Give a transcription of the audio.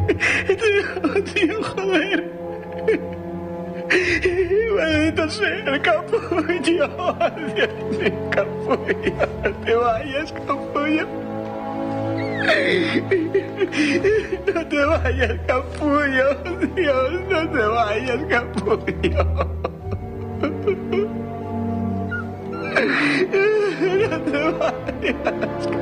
Tío, joder. Maldito sea el capullo. Dios mío, capullo. No te vayas, capullo. No te vayas, capullo. Dios, no te vayas, capullo.